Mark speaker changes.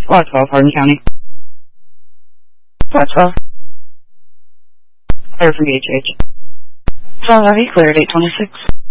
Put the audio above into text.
Speaker 1: Lot 12, Hardin County.
Speaker 2: Lot 12.
Speaker 1: Clear from BHH.
Speaker 2: Solid Levy, clear at 826.